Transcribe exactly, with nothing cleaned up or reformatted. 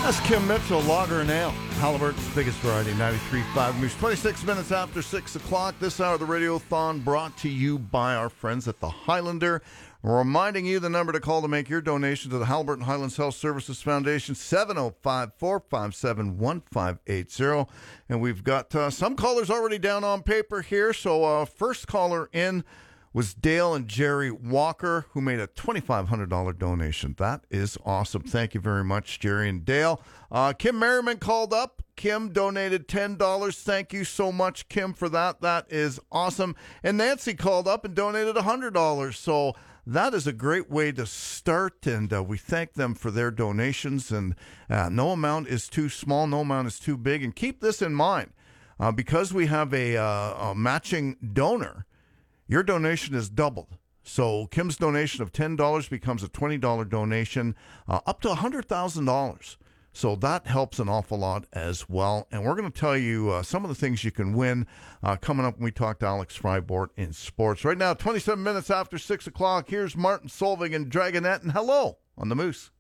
That's Kim Mitchell, Lager and Ale. Halliburton's biggest variety, ninety-three point five Moose. twenty-six minutes after six o'clock. This hour of the Radiothon brought to you by our friends at the Highlander. Reminding you the number to call to make your donation to the Halliburton Highlands Health Services Foundation, seven oh five, four five seven, one five eight zero. And we've got uh, some callers already down on paper here. So uh, first caller in was Dale and Jerry Walker, who made a twenty-five hundred dollars donation. That is awesome. Thank you very much, Jerry and Dale. Uh, Kim Merriman called up. Kim donated ten dollars. Thank you so much, Kim, for that. That is awesome. And Nancy called up and donated one hundred dollars. So that is a great way to start, and uh, we thank them for their donations. And uh, no amount is too small, no amount is too big. And keep this in mind, uh, because we have a, uh, a matching donor, your donation is doubled. So Kim's donation of ten dollars becomes a twenty dollars donation, uh, up to one hundred thousand dollars. So that helps an awful lot as well. And we're going to tell you uh, some of the things you can win uh, coming up when we talk to Alex Fribort in sports. Right now, twenty-seven minutes after six o'clock, here's Martin Solving and Dragonette. And hello on the Moose.